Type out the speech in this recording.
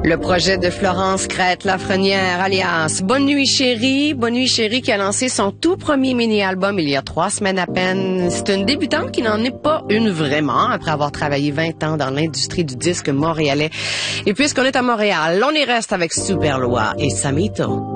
Le projet de Florence Crête-Lafrenière, alias Bonne Nuit Chérie. Bonne Nuit Chérie qui a lancé son tout premier mini-album il y a 3 semaines à peine. C'est une débutante qui n'en est pas une vraiment, après avoir travaillé 20 ans dans l'industrie du disque montréalais. Et puisqu'on est à Montréal, on y reste avec Super Loi et Samito.